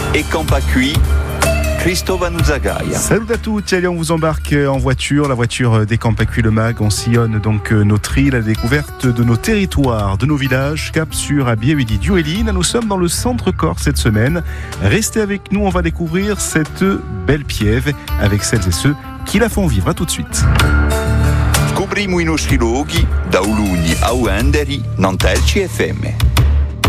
et Campacui, Christophe Nuzagaia. Salut à tous, allez, on vous embarque en voiture, la voiture des Campacui Le Mag. On sillonne donc notre île à la découverte de nos territoires, de nos villages. Cap sur Abievidi Duelin. Nous sommes dans le centre-Corse cette semaine. Restez avec nous, on va découvrir cette belle piève avec celles et ceux qui la font vivre. À tout de suite. Scopriamo i nostri luoghi da Ulugni a Uenderi, Nantelci FM.